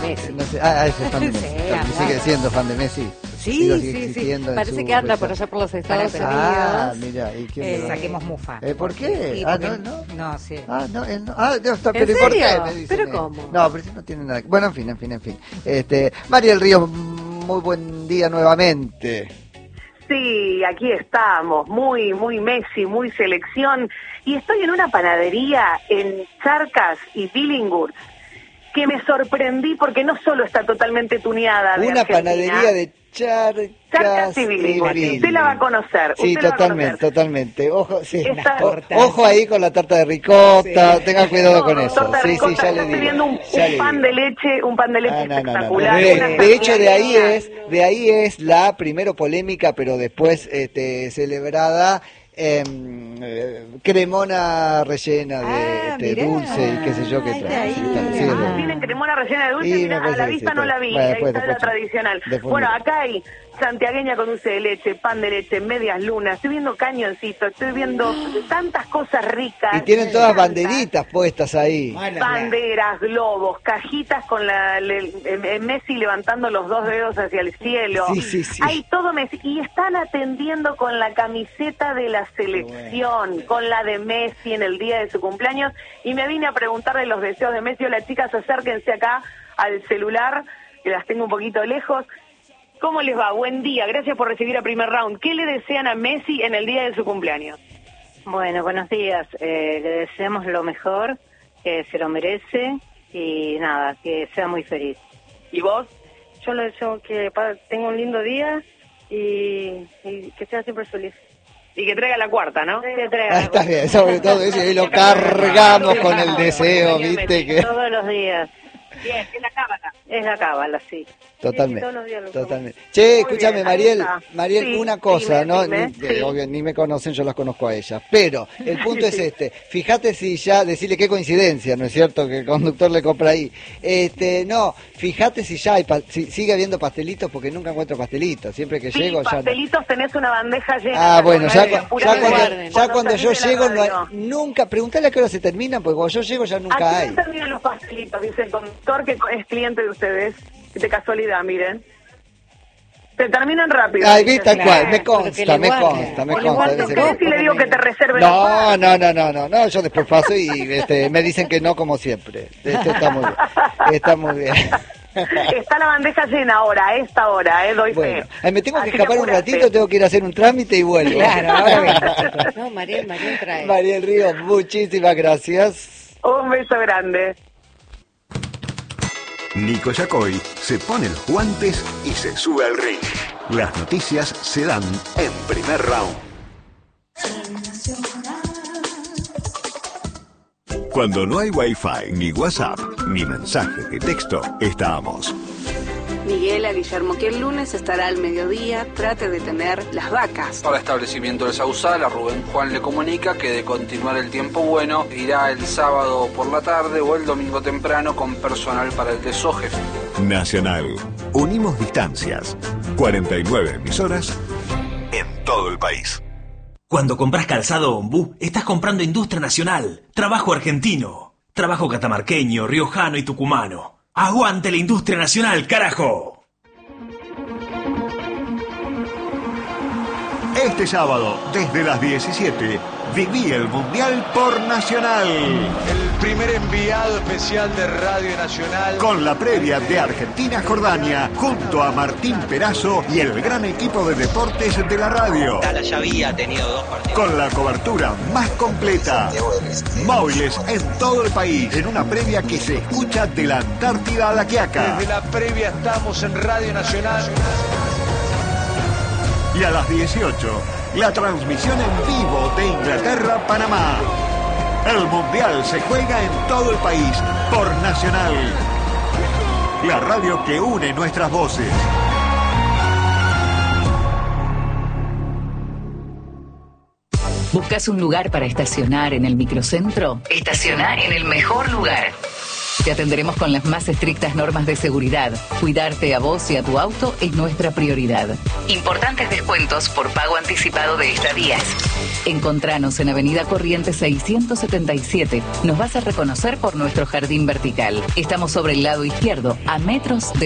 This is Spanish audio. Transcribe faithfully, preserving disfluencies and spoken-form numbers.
Messi. No sé, ah, ese es fan de Messi. Sí, También sigue siendo fan de Messi. Sí, Digo, sí, sí. Parece que anda por allá por los Estados Unidos. Ah, mira. ¿Y quién Eh, le va? Saquemos mufa. Eh, ¿Por qué? Sí, Ah, porque- no, no. No, sí. Ah, no, él no. Ah, no, está, ¿En pero ¿y por qué? serio? Me dicen, ¿Pero eh. cómo? No, pero eso no tiene nada que... Bueno, en fin, en fin, en fin. Este, Mariel Ríos, muy buen día nuevamente. Sí, aquí estamos, muy, muy Messi, muy selección. Y estoy en una panadería en Charcas y Billinghurst que me sorprendí porque no solo está totalmente tuneada de Una Argentina, panadería de Charcas, Charcas y Billinghurst. Usted la va a conocer. Sí, usted la va a totalmente, conocer. totalmente. Ojo, sí. Esta- O- ojo ahí con la tarta de ricota, tenga cuidado con eso. Torta de Sí, sí, ricota, ya yo le estoy digo. viendo un, ya un le pan digo. de leche, un pan de leche Ah, no, no, no, no. espectacular. De, una de hecho, de ahí salteña. es, de ahí es la primero polémica, pero después este, celebrada. em, eh, cremona rellena de Ah, este, mirá. dulce y qué sé yo qué Ay, trae. de ahí. Sí, está- sí, es Ah, verdad. tienen cremona rellena de dulce, Y mirá, me a parece la que vista sí, no está la vi, bien. Bueno, ahí después, está la después, tradicional. después Bueno, miro. acá hay santiagueña con dulce de leche, pan de leche, medias lunas, estoy viendo cañoncito, estoy viendo tantas cosas ricas. Y tienen todas tantas. banderitas puestas ahí. Banderas, globos, cajitas con la, le- eh, Messi levantando los dos dedos hacia el cielo. Sí, sí, sí. Hay todo Messi. Y están atendiendo con la camiseta de la selección, con la de Messi en el día de su cumpleaños. Y me vine a preguntarle los deseos de Messi. Hola, chicas, acérquense acá al celular, que las tengo un poquito lejos. ¿Cómo les va? Buen día. Gracias por recibir a Primer Round. ¿Qué le desean a Messi en el día de su cumpleaños? Bueno, buenos días. Eh, le deseamos lo mejor, que se lo merece y nada, que sea muy feliz. ¿Y vos? Yo le deseo que pa- tenga un lindo día y, y que sea siempre feliz. Y que traiga la cuarta, ¿no? Que traiga Ah, está bien, sobre todo eso, y lo cargamos con el deseo, viste que... todos los días. Bien, es la cábala. Es la cábala, sí. Totalmente, Sí, todos los días lo totalmente. Che, escúchame, bien, ahí Mariel, está. Mariel, Sí, una cosa, dime, ¿no? dime, Ni, sí. eh, obvio, ni me conocen, yo las conozco a ellas. Pero el punto es este, fíjate si ya, decirle qué coincidencia, ¿no es cierto? Que el conductor le compra ahí. Este, no, fíjate si ya hay, pa- si sigue habiendo pastelitos, porque nunca encuentro pastelitos. Siempre que Sí, llego ya no. pastelitos tenés una bandeja llena. Ah, bueno, ya, Con- cu- apurate, ya cuando, guarden. ya cuando yo salís de la llego no hay, radio. nunca, preguntale a qué hora se terminan, porque cuando yo llego ya nunca Aquí hay. no terminan los pastelitos, dice el conductor que es cliente de ustedes. De casualidad, miren. Se terminan rápido. Ay, dice. vi, tal Claro, cual, me pero que consta, le me guarden. consta, me Que le consta. guarden debe ser. ¿Querés si le digo que te reserve la No, cuarta? no, no, no, no, no, yo después paso y este, me dicen que no como siempre. Esto está muy bien, está muy bien. Está la bandeja llena ahora, a esta hora, eh, doy Bueno, fe. ay, me tengo que Así escapar un apurate. ratito, tengo que ir a hacer un trámite y vuelvo. Claro, ahora bien. No, Mariel, Mariel trae. Mariel Ríos, muchísimas gracias. Un beso grande. Nico Yacoy se pone los guantes y se sube al ring. Las noticias se dan en Primer Round. Cuando no hay Wi-Fi, ni WhatsApp, ni mensajes de texto, estamos. Miguel a Guillermo que el lunes estará al mediodía, trate de tener las vacas. Para establecimiento del Sausal, a Rubén Juan le comunica que de continuar el tiempo bueno, irá el sábado por la tarde o el domingo temprano con personal para el desoje. Nacional. Unimos distancias. cuarenta y nueve emisoras en todo el país. Cuando compras calzado Ombú, estás comprando industria nacional, trabajo argentino, trabajo catamarqueño, riojano y tucumano. ¡Aguante la industria nacional, carajo! Este sábado, desde las diecisiete, viví el Mundial por Nacional. El primer enviado especial de Radio Nacional. Con la previa de Argentina-Jordania, junto a Martín Perazo y el gran equipo de deportes de la radio. Tala ya había tenido dos partidos. Con la cobertura más completa. Móviles en todo el país, en una previa que se escucha de la Antártida a la Quiaca. Desde la previa estamos en Radio Nacional. Y a las dieciocho, la transmisión en vivo de Inglaterra-Panamá. El Mundial se juega en todo el país por Nacional. La radio que une nuestras voces. ¿Buscas un lugar para estacionar en el microcentro? Estaciona en el mejor lugar. Te atenderemos con las más estrictas normas de seguridad. Cuidarte a vos y a tu auto es nuestra prioridad. Importantes descuentos por pago anticipado de estadías. Encontranos en Avenida Corrientes seiscientos setenta y siete. Nos vas a reconocer por nuestro jardín vertical. Estamos sobre el lado izquierdo, a metros de